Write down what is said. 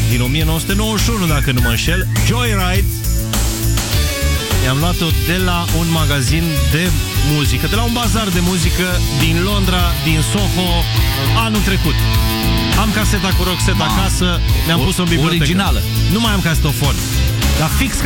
din 1991, dacă nu mă înșel. Joyride. I-am luat-o de la un magazin de muzică, de la un bazar de muzică din Londra, din Soho, anul trecut. Am caseta cu Roxette acasă, mi-am pus-o în bibliotecă. Originală. Nu mai am casetofon. Dar fix